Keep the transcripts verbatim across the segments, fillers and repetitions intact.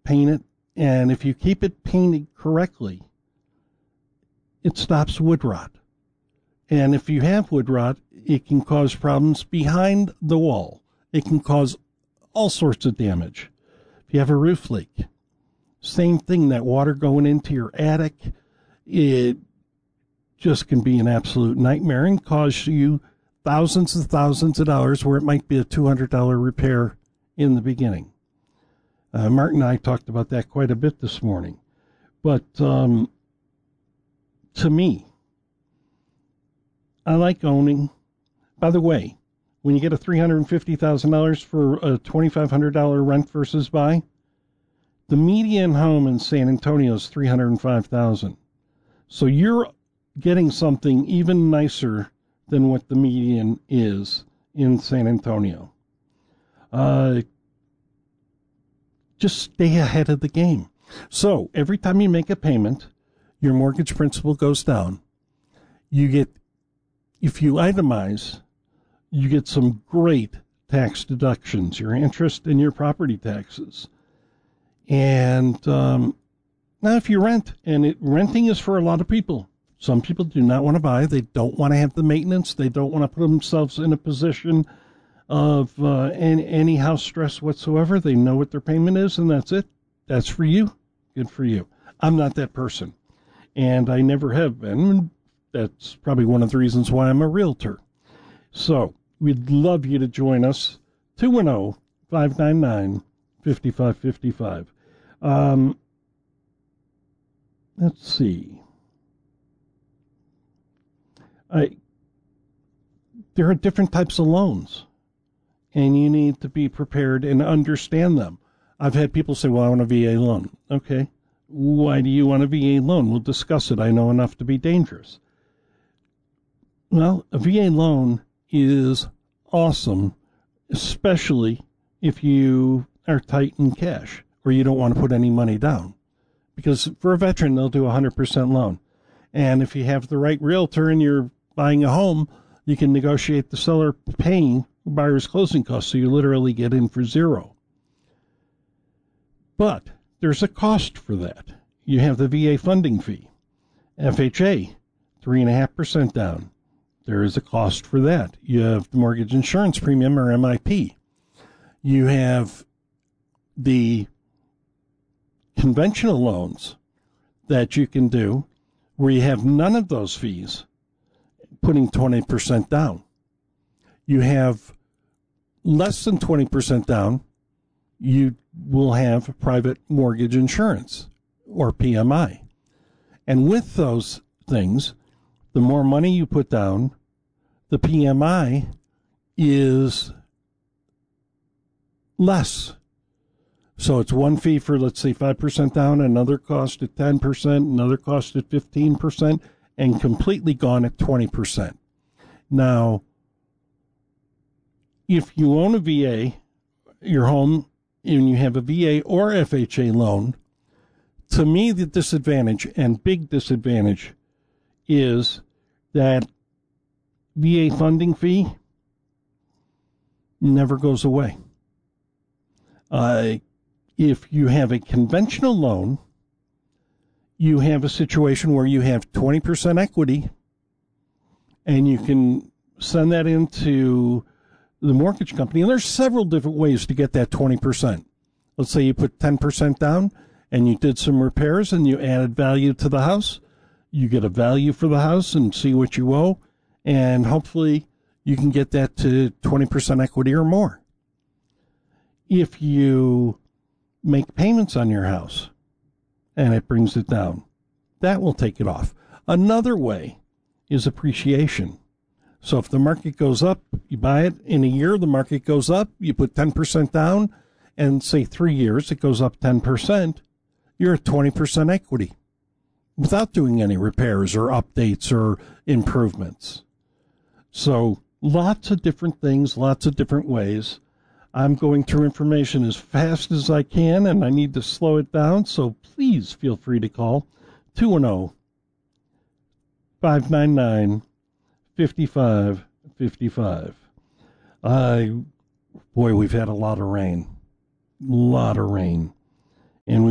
paint it, and if you keep it painted correctly, it stops wood rot. And if you have wood rot, it can cause problems behind the wall. It can cause all sorts of damage. If you have a roof leak, same thing, that water going into your attic, it just can be an absolute nightmare and cause you thousands and thousands of dollars where it might be a two hundred dollars repair in the beginning. Uh, Martin and I talked about that quite a bit this morning. But um, to me, I like owning. By the way, when you get a three hundred fifty thousand dollars for a twenty-five hundred dollars rent versus buy, the median home in San Antonio is three hundred five thousand dollars. So you're getting something even nicer than what the median is in San Antonio. Uh, just stay ahead of the game. So every time you make a payment, your mortgage principal goes down. You get, if you itemize, you get some great tax deductions, your interest and your property taxes. And um, now if you rent, and it, renting is for a lot of people. Some people do not want to buy. They don't want to have the maintenance. They don't want to put themselves in a position of uh, any, any house stress whatsoever. They know what their payment is, and that's it. That's for you. Good for you. I'm not that person, and I never have been. That's probably one of the reasons why I'm a realtor. So we'd love you to join us. two one zero, five nine nine, five five five five. Um, let's see. I, there are different types of loans, and you need to be prepared and understand them. I've had people say, well, I want a V A loan. Okay. Why do you want a V A loan? We'll discuss it. I know enough to be dangerous. Well, a V A loan is awesome, especially if you are tight in cash or you don't want to put any money down. Because for a veteran, they'll do a one hundred percent loan. And if you have the right realtor and you're buying a home, you can negotiate the seller paying buyer's closing costs, so you literally get in for zero. But there's a cost for that. You have the V A funding fee. F H A, three point five percent down. There is a cost for that. You have the mortgage insurance premium, or M I P. You have the conventional loans that you can do where you have none of those fees, putting twenty percent down. You have less than twenty percent down, you will have private mortgage insurance, or P M I. And with those things, the more money you put down, the P M I is less. So it's one fee for, let's say, five percent down, another cost at ten percent, another cost at fifteen percent, and completely gone at twenty percent. Now, if you own a V A, your home, and you have a V A or F H A loan, to me, the disadvantage, and big disadvantage, is that V A funding fee never goes away. Uh, if you have a conventional loan, you have a situation where you have twenty percent equity, and you can send that into the mortgage company. And there's several different ways to get that twenty percent. Let's say you put ten percent down, and you did some repairs, and you added value to the house. You get a value for the house and see what you owe, and hopefully you can get that to twenty percent equity or more. If you make payments on your house and it brings it down, that will take it off. Another way is appreciation. So if the market goes up, you buy it. In a year, the market goes up, you put ten percent down, and say three years, it goes up ten percent, you're at twenty percent equity without doing any repairs or updates or improvements. So lots of different things, lots of different ways. I'm going through information as fast as I can, and I need to slow it down, so please feel free to call two one zero, five nine nine, five five five five. Uh, boy, we've had a lot of rain, a lot of rain. And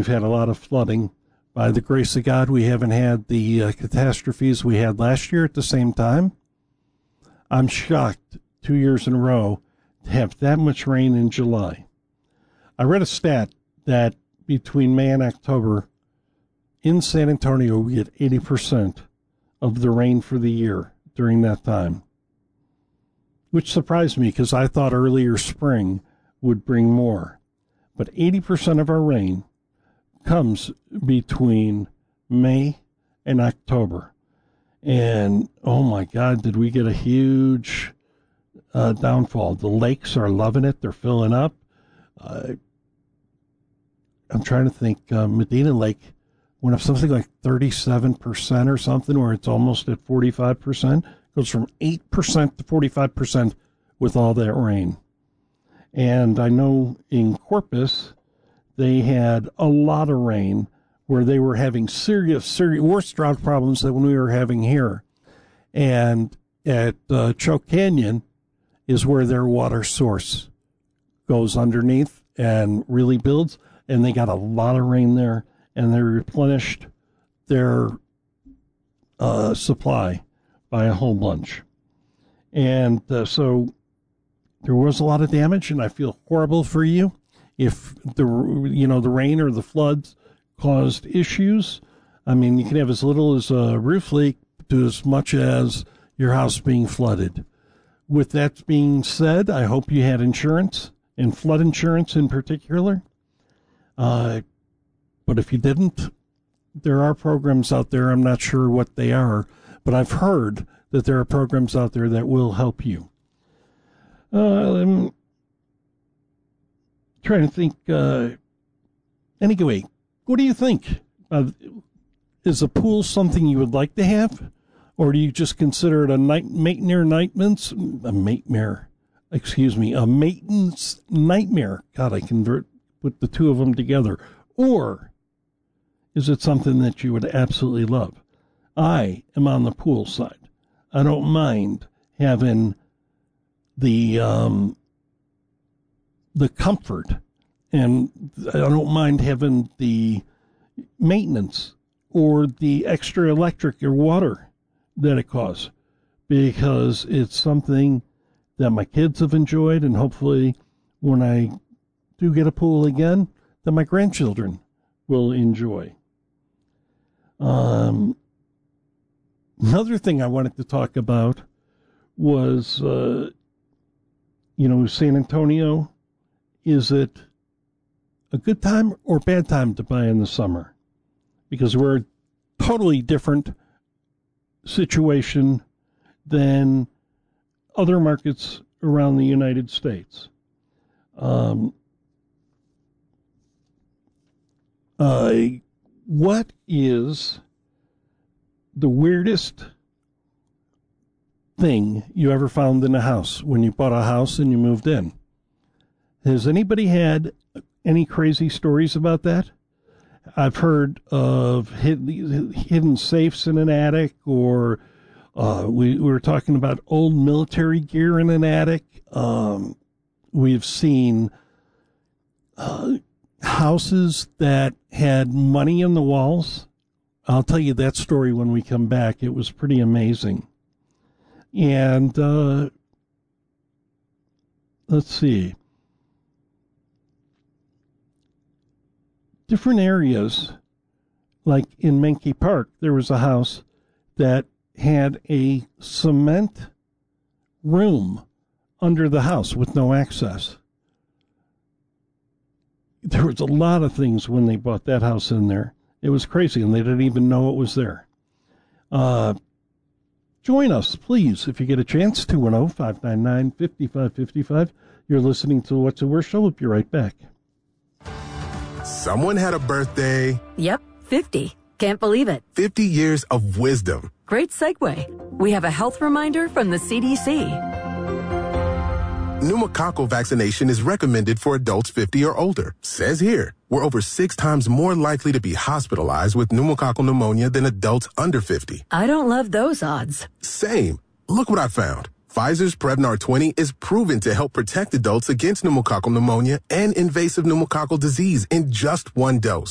we've had a lot of flooding. By the grace of God, we haven't had the uh, catastrophes we had last year at the same time. I'm shocked two years in a row to have that much rain in July. I read a stat that between May and October, in San Antonio, we get eighty percent of the rain for the year during that time, which surprised me because I thought earlier spring would bring more. But eighty percent of our rain comes between May and October. And, oh my God, did we get a huge uh, downfall. The lakes are loving it. They're filling up. Uh, I'm trying to think. Uh, Medina Lake went up something like thirty-seven percent or something, where it's almost at forty-five percent. Goes from eight percent to forty-five percent with all that rain. And I know in Corpus, they had a lot of rain where they were having serious, serious, worse drought problems than we were having here. And at uh, Choke Canyon is where their water source goes underneath and really builds. And they got a lot of rain there, and they replenished their uh, supply by a whole bunch. And uh, so there was a lot of damage, and I feel horrible for you if the you know the rain or the floods caused issues. I mean, you can have as little as a roof leak to as much as your house being flooded. With that being said, I hope you had insurance, and flood insurance in particular. Uh, but if you didn't, there are programs out there. I'm not sure what they are, but I've heard that there are programs out there that will help you. Uh, I'm trying to think. Uh, anyway, what do you think? Uh, is a pool something you would like to have? Or do you just consider it a night, nightmare, nightmares, a nightmare, excuse me, a maintenance nightmare? God, I convert, put the two of them together. Or is it something that you would absolutely love? I am on the pool side. I don't mind having the um, the comfort, and I don't mind having the maintenance or the extra electric or water that it costs, because it's something that my kids have enjoyed, and hopefully when I do get a pool again, that my grandchildren will enjoy. Um, another thing I wanted to talk about was, uh, you know, San Antonio, is it a good time or bad time to buy in the summer? Because we're a totally different situation than other markets around the United States. Um, uh, what is the weirdest thing you ever found in a house when you bought a house and you moved in? Has anybody had any crazy stories about that? I've heard of hidden, hidden safes in an attic, or uh, we, we were talking about old military gear in an attic. Um, we've seen uh, houses that had money in the walls. I'll tell you that story when we come back. It was pretty amazing. And uh, let's see. Different areas, like in Menke Park, there was a house that had a cement room under the house with no access. There was a lot of things when they bought that house in there. It was crazy, and they didn't even know it was there. Uh, join us, please, if you get a chance, two one zero, five nine nine, five five five five. You're listening to What's the Worst Show. We'll be right back. Someone had a birthday. Yep, fifty. Can't believe it. fifty years of wisdom. Great segue. We have a health reminder from the C D C. Pneumococcal vaccination is recommended for adults fifty or older. Says here, we're over six times more likely to be hospitalized with pneumococcal pneumonia than adults under fifty. I don't love those odds. Same. Look what I found. Pfizer's Prevnar twenty is proven to help protect adults against pneumococcal pneumonia and invasive pneumococcal disease in just one dose.